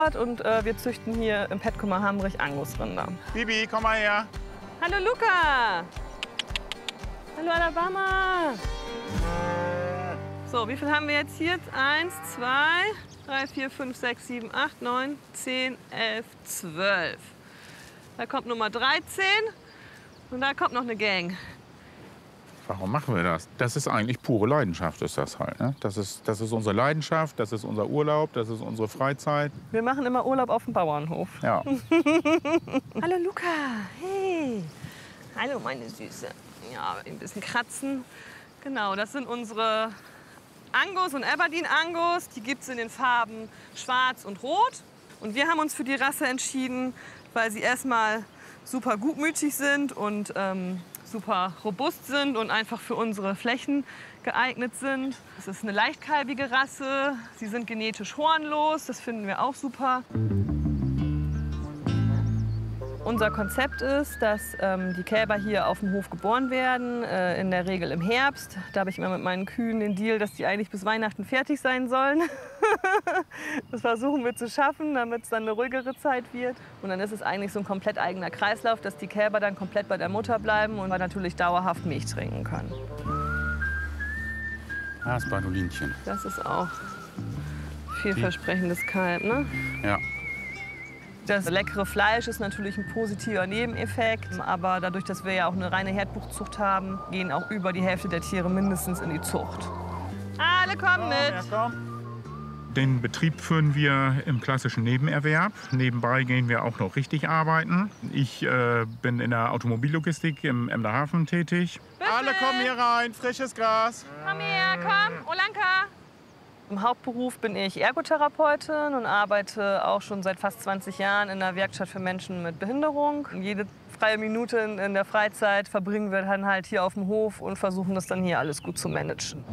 Und wir züchten hier im Petkummer Hamrich Angusrinder. Bibi, komm mal her. Hallo Luca! Hallo Alabama! So, wie viel haben wir jetzt hier? 1, 2, 3, 4, 5, 6, 7, 8, 9, 10, 11, 12. Da kommt Nummer 13 und da kommt noch eine Gang. Warum machen wir das? Das ist eigentlich pure Leidenschaft, ist das halt. Ne? Das ist unsere Leidenschaft, das ist unser Urlaub, das ist unsere Freizeit. Wir machen immer Urlaub auf dem Bauernhof. Ja. Hallo Luca, hey. Hallo meine Süße. Ja, ein bisschen kratzen. Genau, das sind unsere Angus und Aberdeen Angus. Die gibt es in den Farben schwarz und rot. Und wir haben uns für die Rasse entschieden, weil sie erstmal super gutmütig sind und super robust sind und einfach für unsere Flächen geeignet sind. Es ist eine leichtkalbige Rasse. Sie sind genetisch hornlos. Das finden wir auch super. Unser Konzept ist, dass die Kälber hier auf dem Hof geboren werden, in der Regel im Herbst. Da habe ich immer mit meinen Kühen den Deal, dass die eigentlich bis Weihnachten fertig sein sollen. Das versuchen wir zu schaffen, damit es dann eine ruhigere Zeit wird. Und dann ist es eigentlich so ein komplett eigener Kreislauf, dass die Kälber dann komplett bei der Mutter bleiben und natürlich dauerhaft Milch trinken können. Das Bardolinchen. Das ist auch vielversprechendes Kalb, ne? Ja. Das leckere Fleisch ist natürlich ein positiver Nebeneffekt. Aber dadurch, dass wir ja auch eine reine Herdbuchzucht haben, gehen auch über die Hälfte der Tiere mindestens in die Zucht. Alle kommen mit! Den Betrieb führen wir im klassischen Nebenerwerb. Nebenbei gehen wir auch noch richtig arbeiten. Ich bin in der Automobillogistik im Emder Hafen tätig. Bitte. Alle kommen hier rein, frisches Gras. Komm her, komm, Olanka! Im Hauptberuf bin ich Ergotherapeutin und arbeite auch schon seit fast 20 Jahren in einer Werkstatt für Menschen mit Behinderung. Jede freie Minute in der Freizeit verbringen wir dann halt hier auf dem Hof und versuchen das dann hier alles gut zu managen.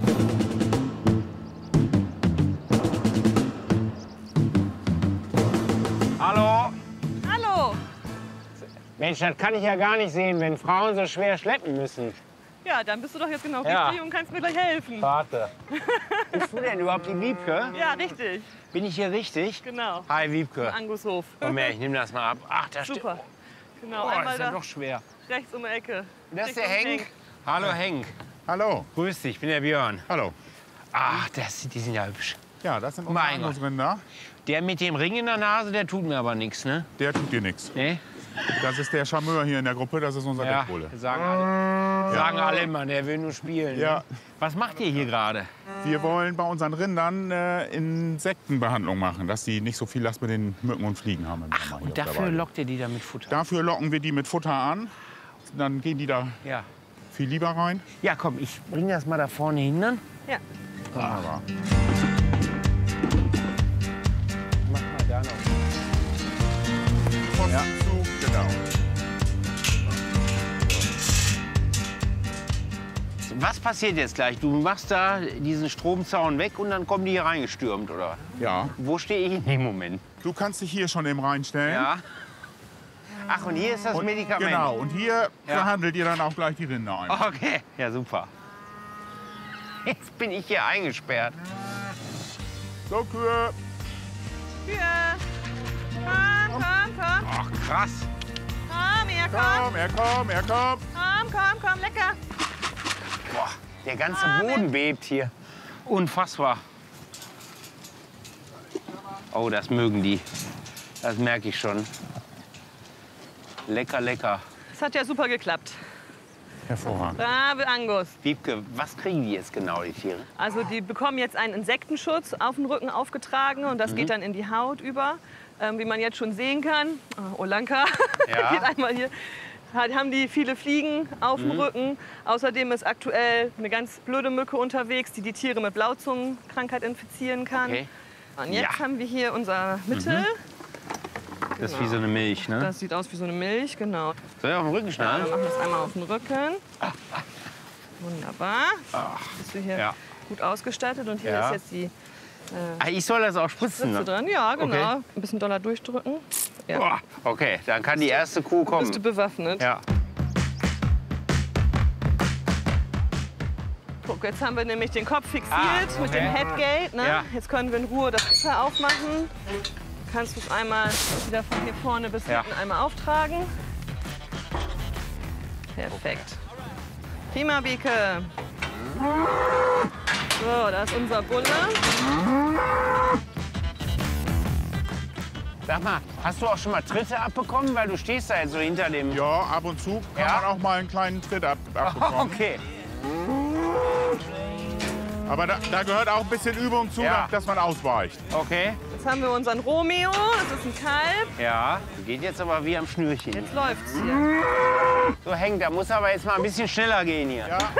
Hallo? Hallo! Mensch, das kann ich ja gar nicht sehen, wenn Frauen so schwer schleppen müssen. Ja, dann bist du doch jetzt genau Ja. richtig und kannst mir gleich helfen. Warte. Bist du denn überhaupt die Wiebke? Ja, richtig. Bin ich hier richtig? Genau. Hi, Wiebke. Angushof. Komm her, ich nehme das mal ab. Ach, da steht... Super. Genau, Oh, einmal ist ja da doch schwer. rechts um die Ecke. Das ist Rechts der um Henk. Hallo, Henk. Hallo. Grüß dich, ich bin der Björn. Hallo. Ach, die sind ja hübsch. Ja, das sind unsere Mein Gott. Angusrinder. Der mit dem Ring in der Nase, der tut mir aber nichts, ne? Der tut dir nichts. Nee? Das ist der Charmeur hier in der Gruppe, das ist unser Ja, Deckbulle. sagen alle immer, der will nur spielen. Ja. Ne? Was macht ihr hier gerade? Wir wollen bei unseren Rindern Insektenbehandlung machen, dass sie nicht so viel Last mit den Mücken und Fliegen haben. Im Sommer hier Und auf der dafür Weide. lockt ihr die da mit Futter? Dafür locken wir die mit Futter an. Dann gehen die da Ja. viel lieber rein. Ja, komm, ich bring das mal da vorne hin dann. Ja. Wunderbar. Mach mal da noch. Postenzug, genau. Was passiert jetzt gleich? Du machst da diesen Stromzaun weg und dann kommen die hier reingestürmt, oder? Ja. Wo stehe ich in dem Moment? Du kannst dich hier schon eben reinstellen. Ja. Ach, und hier ist das Und, Medikament? genau, und hier Ja. verhandelt ihr dann auch gleich die Rinder ein. Okay, ja super. Jetzt bin ich hier eingesperrt. So, Kühe. Hier. Komm, komm, komm. Ach, krass. Komm, her, komm. Komm, er kommt, er kommt. Komm, lecker. Boah, der ganze Boden bebt hier. Unfassbar. Oh, das mögen die. Das merke ich schon. Lecker, lecker. Das hat ja super geklappt. Hervorragend. Brave Angus. Wiebke, was kriegen die jetzt genau, die Tiere? Also die bekommen jetzt einen Insektenschutz auf den Rücken aufgetragen und das geht dann in die Haut über. Wie man jetzt schon sehen kann, Olanka Ja. geht einmal hier, haben die viele Fliegen auf dem Rücken. Außerdem ist aktuell eine ganz blöde Mücke unterwegs, die die Tiere mit Blauzungenkrankheit infizieren kann. Okay. Und jetzt Ja. haben wir hier unser Mittel. Das ist wie so eine Milch, ne? Das sieht aus wie so eine Milch, genau. Soll ich auf den Rücken Ja, schnallen? wir machen das einmal auf den Rücken. Wunderbar. Bist du hier Ja. gut ausgestattet und hier Ja. ist jetzt die Ah, ich soll das auch spritzen, Spritze ne? dran. Ja, genau. Okay. Ein bisschen doller durchdrücken. Ja. Boah, okay, dann kann die erste Kuh Bist du kommen. bewaffnet? Ja. Guck, jetzt haben wir nämlich den Kopf fixiert Ah, mit okay. dem Headgate. Ne? Ja. Jetzt können wir in Ruhe das Gitter aufmachen. Kannst du es einmal wieder von hier vorne bis Ja. hinten einmal auftragen? Perfekt. Prima, Bieke. So, da ist unser Bulle. Sag mal, hast du auch schon mal Tritte abbekommen? Weil du stehst da jetzt so hinter dem... Ja, ab und zu kann Ja? man auch mal einen kleinen Tritt abbekommen. Okay. Aber da gehört auch ein bisschen Übung zu, Ja. dass man ausweicht. Okay. Jetzt haben wir unseren Romeo. Das ist ein Kalb. Ja, geht jetzt aber wie am Schnürchen. Jetzt läuft's hier. So hängt, da muss aber jetzt mal ein bisschen schneller gehen hier. Ja.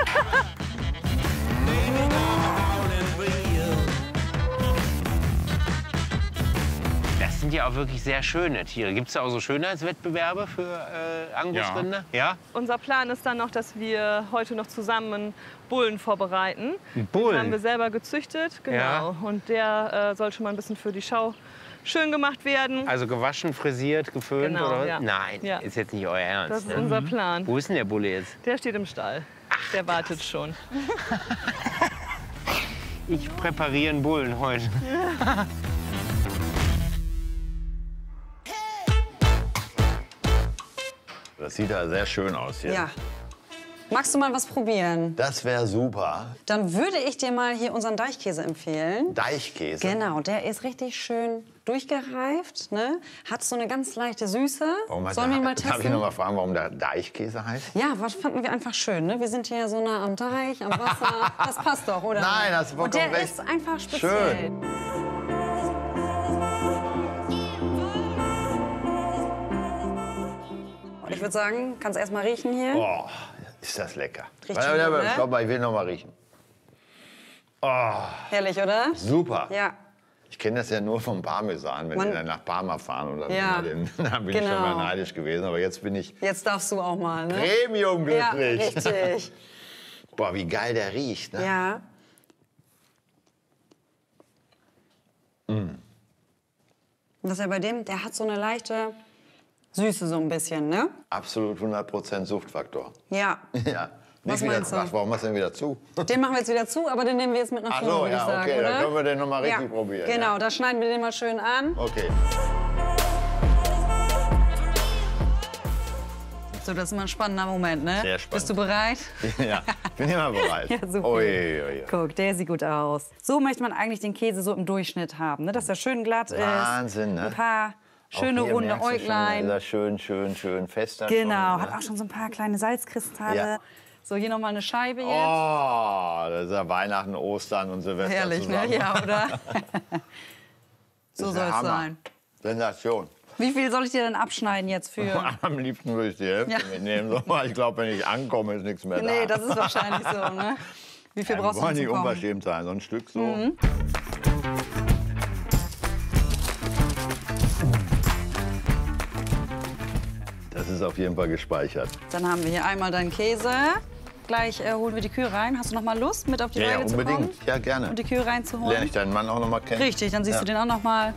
Das sind ja auch wirklich sehr schöne Tiere. Gibt es da auch so Schönheitswettbewerbe für Angusrinder? Ja. Unser Plan ist dann noch, dass wir heute noch zusammen Bullen vorbereiten. Bullen? Den haben wir selber gezüchtet, genau. Ja. Und der soll schon mal ein bisschen für die Schau schön gemacht werden. Also gewaschen, frisiert, geföhnt Genau, oder was? ja. Nein, Ja. ist jetzt nicht euer Ernst. Das ist Ne? unser Plan. Wo ist denn der Bulle jetzt? Der steht im Stall. Der wartet schon. Ich präpariere einen Bullen heute. Das sieht ja sehr schön aus hier. Ja. Magst du mal was probieren? Das wäre super. Dann würde ich dir mal hier unseren Deichkäse empfehlen. Deichkäse. Genau, der ist richtig schön durchgereift, ne? Hat so eine ganz leichte Süße. Sollen wir ihn mal Darf ich testen? noch mal fragen, warum der Deichkäse heißt? Ja, was fanden wir einfach schön, ne? Wir sind hier so nah am Deich, am Wasser. Das passt doch, oder? Nein, hast du Und der vollkommen recht. ist einfach speziell. Schön. Und ich würde sagen, kannst erst mal riechen hier. Oh, ist das lecker. Riecht schon gut, ne? Stopp mal, ich will noch mal riechen. Herrlich, oder? Super. Ja. Ich kenne das ja nur vom Parmesan, wenn Man- wir dann nach Parma fahren. Und dann, Ja. dann bin ich schon Genau. mal neidisch gewesen. Aber jetzt bin ich Jetzt darfst du auch mal, ne? Premium Ja, glücklich. richtig. Boah, wie geil der riecht. Ne? Ja. Und das ist ja bei dem, der hat so eine leichte Süße so ein bisschen, ne? Absolut 100% Suchtfaktor. Ja. Ja. Was Nicht wieder, meinst du? Ach, warum machst du denn wieder zu? Den machen wir jetzt wieder zu, aber den nehmen wir jetzt mit nach Ach vorne, so, würde ich ja, sagen, okay, oder? dann können wir den noch mal richtig ja. probieren. Genau, Ja. da schneiden wir den mal schön an. Okay. So, das ist immer ein spannender Moment, ne? Sehr spannend. Bist du bereit? Ja, bin immer bereit. Ja, super. Ui, ui, ui. Guck, der sieht gut aus. So möchte man eigentlich den Käse so im Durchschnitt haben, ne? Dass er schön glatt ist. Wahnsinn, ne? Ein paar schöne Auch hier runde merkst du schon, Äuglein. Ist er schön fester. Genau, schon, hat ne? auch schon so ein paar kleine Salzkristalle. Ja. So, hier noch mal eine Scheibe jetzt. Oh, das ist ja Weihnachten, Ostern und Silvester Herrlich, ne? zusammen. Ja, oder? So Das ist soll der es Hammer. sein. Sensation. Wie viel soll ich dir denn abschneiden jetzt für? Am liebsten würde ich die Hälfte Ja. mitnehmen. So, weil ich glaube, wenn ich ankomme, ist nichts mehr Nee, da. das ist wahrscheinlich so, ne? Wie viel Wir brauchst du wollen zum nicht Kochen? unverschämt sein, so ein Stück so. Das ist auf jeden Fall gespeichert. Dann haben wir hier einmal deinen Käse. Gleich holen wir die Kühe rein. Hast du noch mal Lust, mit auf die Ja, ja, Weide zu kommen? unbedingt. Ja, gerne. Und die Kühe reinzuholen? Lerne ich deinen Mann auch noch mal kennen? Richtig, dann siehst Ja. du den auch noch mal.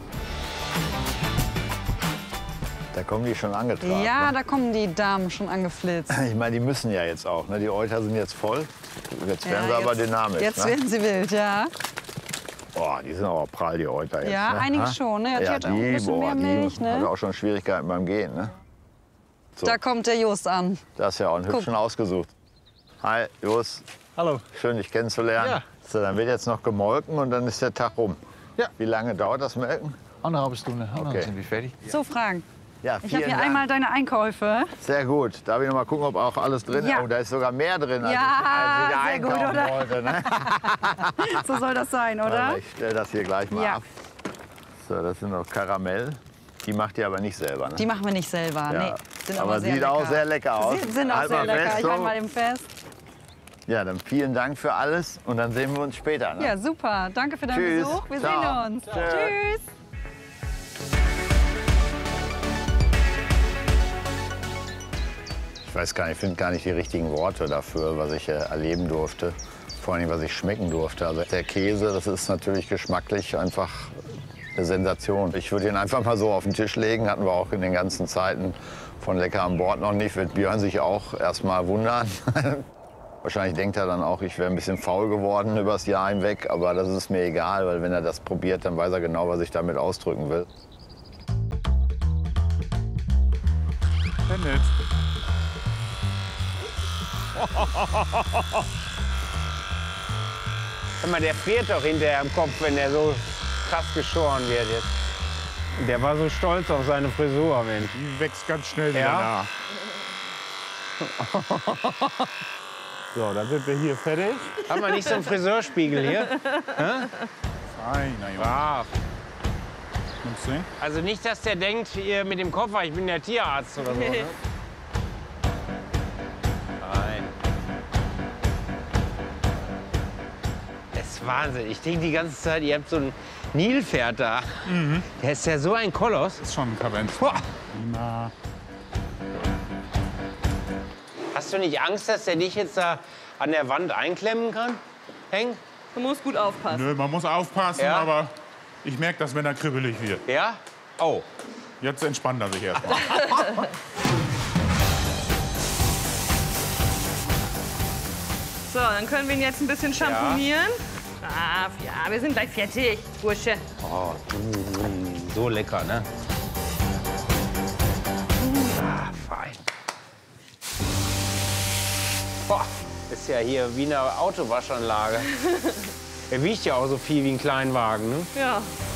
Da kommen die schon angetragen. Ja, ne? da kommen die Damen schon angeflitzt. Ich meine, die müssen ja jetzt auch. Ne? Die Euter sind jetzt voll. Jetzt werden sie aber dynamisch. Jetzt ne? werden sie wild, ja. Boah, die sind aber prall, die Euter jetzt. Ja, ne? einige Ha? schon, ne? Die Ja, hat auch ein bisschen mehr Milch, ne? hat auch schon Schwierigkeiten beim Gehen. Ne? So. Da kommt der Just an. Das ist ja auch einen hübschen ausgesucht. Hi, Jos. Hallo. Schön, dich kennenzulernen. Ja. So, dann wird jetzt noch gemolken und dann ist der Tag rum. Ja. Wie lange dauert das Melken? Anderthalbe Stunde. Und Okay. dann sind wir fertig. So, Frank, Ja, ich habe vielen hier Dank. einmal deine Einkäufe. Sehr gut. Darf ich noch mal gucken, ob auch alles drin ist? Ja. Oh, da ist sogar mehr drin, als Ja, ich sehr gut, einkaufen oder? wollte. Ne? So soll das sein, oder? Aber ich stelle das hier gleich mal Ja. ab. So, das sind noch Karamell. Die macht ihr aber nicht selber, ne? Die machen wir nicht selber. Ja. Nee, sind aber sehr sieht lecker. auch sehr lecker aus. Sie sind auch Halt sehr mal lecker. fest, Ich so. halte mal eben fest. Ja, dann vielen Dank für alles und dann sehen wir uns später. Ne? Ja, super. Danke für deinen Tschüss. Besuch. Wir Ciao. sehen uns. Tschö. Tschüss. Ich weiß gar nicht, ich finde gar nicht die richtigen Worte dafür, was ich erleben durfte. Vor allem, was ich schmecken durfte. Also der Käse, das ist natürlich geschmacklich einfach eine Sensation. Ich würde ihn einfach mal so auf den Tisch legen. Hatten wir auch in den ganzen Zeiten von Lecker an Bord noch nicht. Wird Björn sich auch erst mal wundern. Wahrscheinlich denkt er dann auch, ich wäre ein bisschen faul geworden übers Jahr hinweg. Aber das ist mir egal, weil wenn er das probiert, dann weiß er genau, was ich damit ausdrücken will. Bennett. Guck mal, der friert doch hinterher im Kopf, wenn der so krass geschoren wird jetzt. Der war so stolz auf seine Frisur, Mensch. Die wächst ganz schnell wieder Ja? nach. So, dann sind wir hier fertig. Haben wir nicht so einen Friseurspiegel hier? Feiner Junge. Ah, Nimmst du den? also nicht, dass der denkt, ihr mit dem Koffer, ich bin der Tierarzt oder so. Ne? Nein. Das ist Wahnsinn. Ich denke die ganze Zeit, ihr habt so ein Nilpferd da. Der ist ja so ein Koloss. Ist schon ein Kavenz. Boah. Prima. Hast du nicht Angst, dass der dich jetzt da an der Wand einklemmen kann, Henk? Man muss gut aufpassen. Nö, man muss aufpassen, Ja. aber ich merke das, wenn er kribbelig wird. Ja? Oh. Jetzt entspannt er sich erstmal. So, dann können wir ihn jetzt ein bisschen schamponieren. Ja, wir sind gleich fertig, Bursche. Oh, so lecker, ne? Ah, fein. Boah, ist ja hier wie eine Autowaschanlage. Er wiegt ja auch so viel wie ein Kleinwagen, ne? Ja.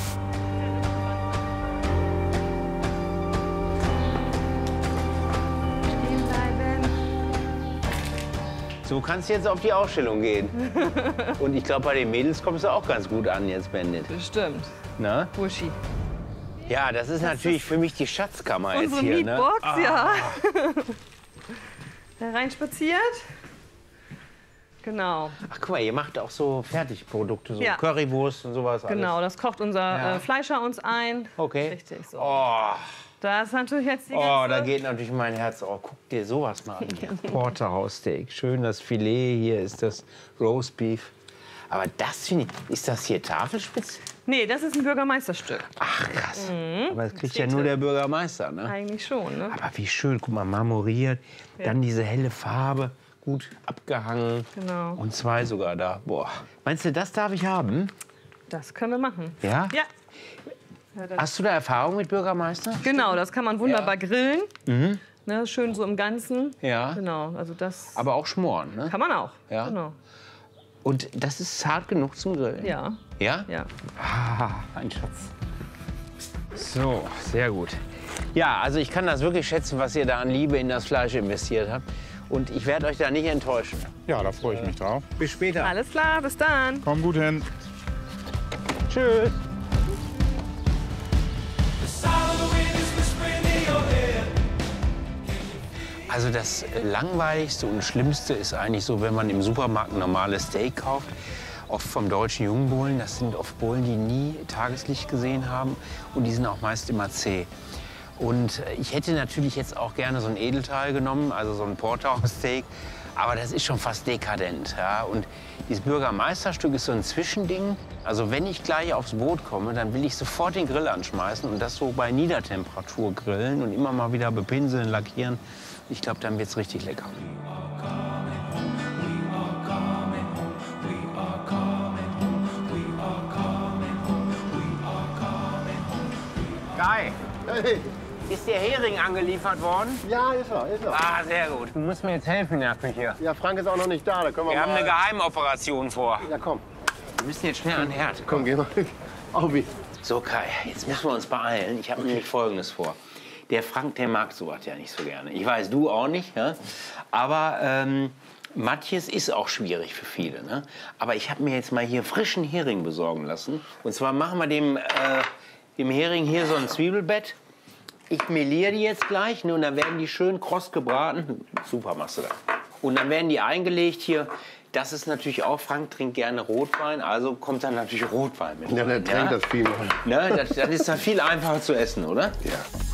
Stehen bleiben. So kannst du jetzt auf die Ausstellung gehen. Und ich glaube, bei den Mädels kommst du auch ganz gut an jetzt, Bandit. Bestimmt. Ne? Burschi. Ja, das ist natürlich für mich die Schatzkammer jetzt Unsere hier. Ne? Meatbox, ja. Da reinspaziert. Genau. Ach, guck mal, ihr macht auch so Fertigprodukte, so Ja. Currywurst und sowas alles. Genau, das kocht unser Ja. Fleischer uns ein. Okay. Richtig so. Oh, Das ist natürlich jetzt die oh, ganze... da geht natürlich mein Herz. Oh, guck dir sowas mal an. Porterhouse-Steak. Schön das Filet. Hier ist das Roastbeef. Aber das finde ich... Ist das hier Tafelspitz? Nee, das ist ein Bürgermeisterstück. Ach, krass. Aber das kriegt ja nur der Bürgermeister, ne? Eigentlich schon, ne? Aber wie schön. Guck mal, marmoriert. Dann diese helle Farbe. Gut abgehangen. Genau. Und zwei sogar da. Boah. Meinst du, das darf ich haben? Das können wir machen. Ja? Ja. Hast du da Erfahrung mit Bürgermeister? Genau, das kann man wunderbar grillen. Ne, schön so im Ganzen. Ja. Genau, also das Aber auch schmoren, ne? kann man auch. Ja. Genau. Und das ist zart genug zum Grillen? Ja. Ja? Ja. Ah, ein Schatz. So, sehr gut. Ja, also ich kann das wirklich schätzen, was ihr da an Liebe in das Fleisch investiert habt. Und ich werde euch da nicht enttäuschen. Ja, da freue ich mich drauf. Bis später. Alles klar, bis dann. Komm gut hin. Tschüss. Also das Langweiligste und Schlimmste ist eigentlich so, wenn man im Supermarkt ein normales Steak kauft, oft vom deutschen Jungbullen. Das sind oft Bullen, die nie Tageslicht gesehen haben und die sind auch meist immer zäh. Und ich hätte natürlich jetzt auch gerne so ein Edelteil genommen, also so ein Porterhouse-Steak, aber das ist schon fast dekadent. Ja? Und dieses Bürgermeisterstück ist so ein Zwischending. Also wenn ich gleich aufs Boot komme, dann will ich sofort den Grill anschmeißen und das so bei Niedertemperatur grillen und immer mal wieder bepinseln, lackieren. Ich glaube, dann wird's richtig lecker. Guy, Hey. ist der Hering angeliefert worden? Ja, ist er, ist er. Ah, sehr gut. Du musst mir jetzt helfen in der Küche. Ja, Frank ist auch noch nicht da, da können wir Wir haben mal... eine Geheimoperation vor. Ja, komm. Wir müssen jetzt schnell an den Herd. Komm, geh mal. Aubi. So, Kai, jetzt müssen wir uns beeilen. Ich habe nämlich Folgendes vor. Der Frank, der mag sowas ja nicht so gerne. Ich weiß, du auch nicht. Ja? Aber Matthias ist auch schwierig für viele. Ne? Aber ich habe mir jetzt mal hier frischen Hering besorgen lassen. Und zwar machen wir dem Hering hier so ein Zwiebelbett. Ich meliere die jetzt gleich, ne, und dann werden die schön kross gebraten. Super machst du das. Und dann werden die eingelegt hier. Das ist natürlich auch, Frank trinkt gerne Rotwein, also kommt dann natürlich Rotwein mit. Ja, der trinkt das viel. Ne, das ist dann viel einfacher zu essen, oder? Ja.